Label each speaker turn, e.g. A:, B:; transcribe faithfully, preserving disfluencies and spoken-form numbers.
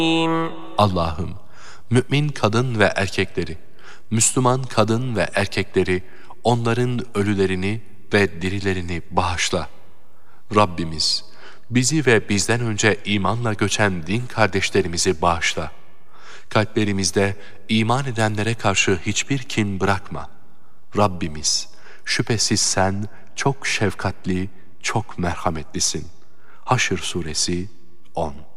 A: Allah'ım, mümin kadın ve erkekleri, Müslüman kadın ve erkekleri, onların ölülerini ve dirilerini bağışla. Rabbimiz, bizi ve bizden önce imanla göçen din kardeşlerimizi bağışla. Kalplerimizde iman edenlere karşı hiçbir kin bırakma. Rabbimiz, şüphesiz sen çok şefkatli, çok merhametlisin. Haşr Suresi on.